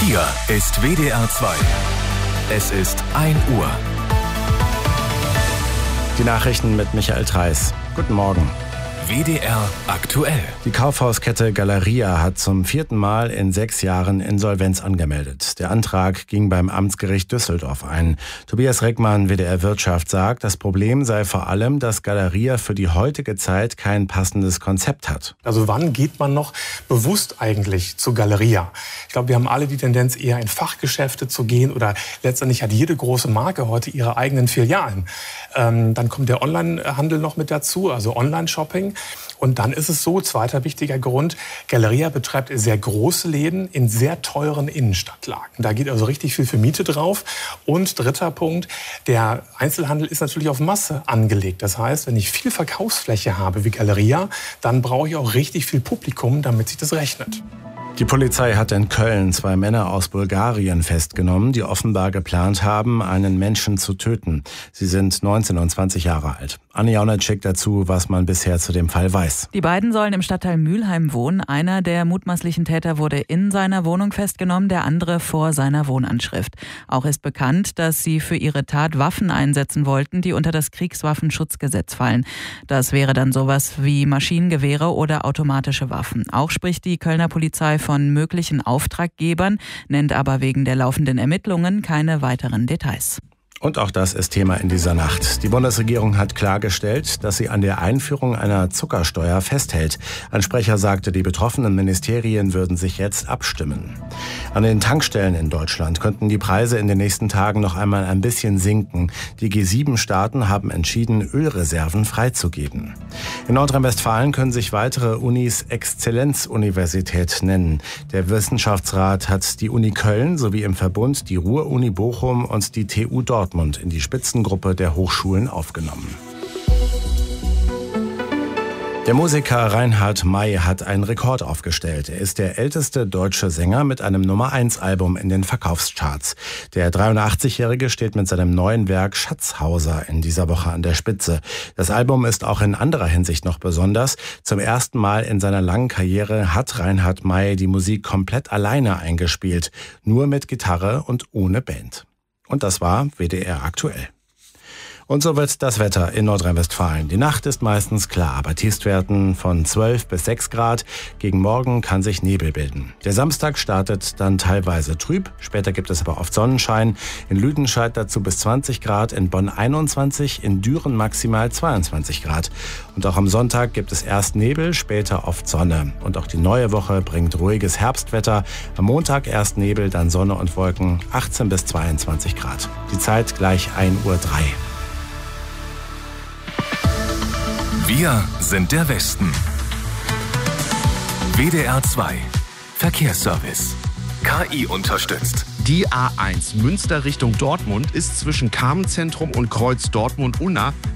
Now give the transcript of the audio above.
Hier ist WDR 2. Es ist 1 Uhr. Die Nachrichten mit Michael Threiss. Guten Morgen. WDR aktuell. Die Kaufhauskette Galeria hat zum 4. Mal in 6 Jahren Insolvenz angemeldet. Der Antrag ging beim Amtsgericht Düsseldorf ein. Tobias Reckmann, WDR Wirtschaft, sagt, das Problem sei vor allem, dass Galeria für die heutige Zeit kein passendes Konzept hat. Also wann geht man noch bewusst eigentlich zu Galeria? Ich glaube, wir haben alle die Tendenz, eher in Fachgeschäfte zu gehen, oder letztendlich hat jede große Marke heute ihre eigenen Filialen. Dann kommt der Onlinehandel noch mit dazu, also Online-Shopping. Und dann ist es so, zweiter wichtiger Grund, Galeria betreibt sehr große Läden in sehr teuren Innenstadtlagen. Da geht also richtig viel für Miete drauf. Und dritter Punkt, der Einzelhandel ist natürlich auf Masse angelegt. Das heißt, wenn ich viel Verkaufsfläche habe wie Galeria, dann brauche ich auch richtig viel Publikum, damit sich das rechnet. Die Polizei hat in Köln 2 Männer aus Bulgarien festgenommen, die offenbar geplant haben, einen Menschen zu töten. Sie sind 19 und 20 Jahre alt. Anne Jaunitschik dazu, was man bisher zu dem Fall weiß. Die beiden sollen im Stadtteil Mülheim wohnen. Einer der mutmaßlichen Täter wurde in seiner Wohnung festgenommen, der andere vor seiner Wohnanschrift. Auch ist bekannt, dass sie für ihre Tat Waffen einsetzen wollten, die unter das Kriegswaffenschutzgesetz fallen. Das wäre dann sowas wie Maschinengewehre oder automatische Waffen. Auch spricht die Kölner Polizei von möglichen Auftraggebern, nennt aber wegen der laufenden Ermittlungen keine weiteren Details. Und auch das ist Thema in dieser Nacht. Die Bundesregierung hat klargestellt, dass sie an der Einführung einer Zuckersteuer festhält. Ein Sprecher sagte, die betroffenen Ministerien würden sich jetzt abstimmen. An den Tankstellen in Deutschland könnten die Preise in den nächsten Tagen noch einmal ein bisschen sinken. Die G7-Staaten haben entschieden, Ölreserven freizugeben. In Nordrhein-Westfalen können sich weitere Unis Exzellenzuniversität nennen. Der Wissenschaftsrat hat die Uni Köln sowie im Verbund die Ruhr-Uni Bochum und die TU Dortmund in die Spitzengruppe der Hochschulen aufgenommen. Der Musiker Reinhard May hat einen Rekord aufgestellt. Er ist der älteste deutsche Sänger mit einem Nummer-1-Album in den Verkaufscharts. Der 83-Jährige steht mit seinem neuen Werk Schatzhauser in dieser Woche an der Spitze. Das Album ist auch in anderer Hinsicht noch besonders. Zum ersten Mal in seiner langen Karriere hat Reinhard May die Musik komplett alleine eingespielt. Nur mit Gitarre und ohne Band. Und das war WDR aktuell. Und so wird das Wetter in Nordrhein-Westfalen. Die Nacht ist meistens klar, bei Tiefstwerten von 12 bis 6 Grad. Gegen Morgen kann sich Nebel bilden. Der Samstag startet dann teilweise trüb. Später gibt es aber oft Sonnenschein. In Lüdenscheid dazu bis 20 Grad, in Bonn 21, in Düren maximal 22 Grad. Und auch am Sonntag gibt es erst Nebel, später oft Sonne. Und auch die neue Woche bringt ruhiges Herbstwetter. Am Montag erst Nebel, dann Sonne und Wolken, 18 bis 22 Grad. Die Zeit gleich 1:03 Uhr. Wir sind der Westen. WDR 2 Verkehrsservice. KI unterstützt. Die A1 Münster Richtung Dortmund ist zwischen Carmenzentrum und Kreuz Dortmund-Unna